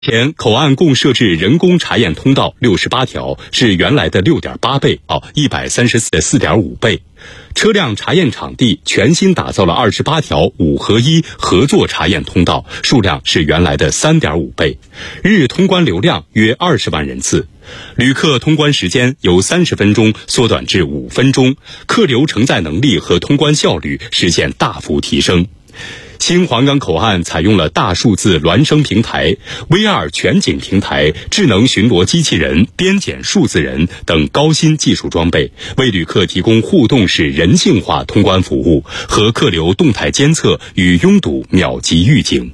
前口岸共设置人工查验通道68条，是原来的6.8倍，134的4.5倍。车辆查验场地全新打造了28条5合1合作查验通道，数量是原来的3.5倍。日通关流量约20万人次，旅客通关时间由30分钟缩短至5分钟，客流承载能力和通关效率实现大幅提升。新皇岗口岸采用了大数字孪生平台、VR 全景平台、智能巡逻机器人、边检数字人等高新技术装备，为旅客提供互动式人性化通关服务和客流动态监测与拥堵秒级预警。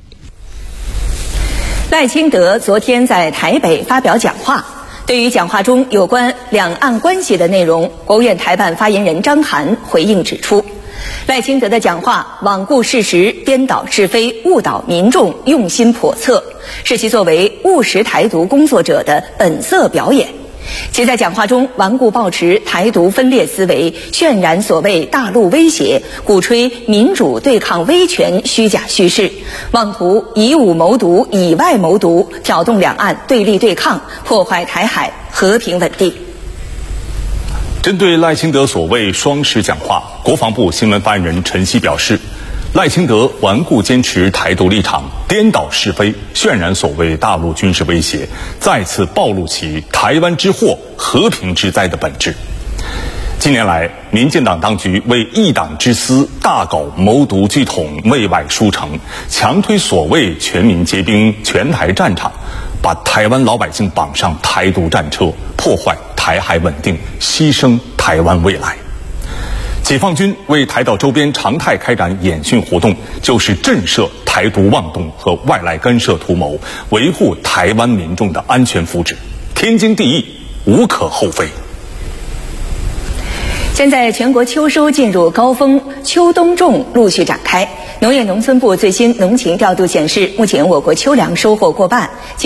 赖清德昨天在台北发表讲话，对于讲话中有关两岸关系的内容，国务院台办发言人张涵回应指出，赖清德的讲话罔顾事实、颠倒是非、误导民众，用心叵测，是其作为务实台独工作者的本色表演。其在讲话中顽固抱持台独分裂思维，渲染所谓大陆威胁，鼓吹民主对抗威权虚假叙事，妄图以武谋独、以外谋独，挑动两岸对立对抗，破坏台海和平稳定。 针对赖清德所谓双十讲话，国防部新闻发言人陈希表示，赖清德顽固坚持台独立场，颠倒是非，渲染所谓大陆军事威胁，再次暴露其台湾之祸、和平之灾的本质。近年来，民进党当局为一党之私，大搞谋独拒统、为外输城，强推所谓全民皆兵、全台战场，把台湾老百姓绑上台独战车，破坏台海稳定，牺牲台湾未来。解放军为台岛周边常态开展演训活动，就是震慑台独妄动和外来干涉图谋，维护台湾民众的安全福祉，天经地义，无可厚非。 现在全国秋收进入高峰，秋冬种陆续展开。农业农村部最新农情调度显示，目前我国秋粮收获过半。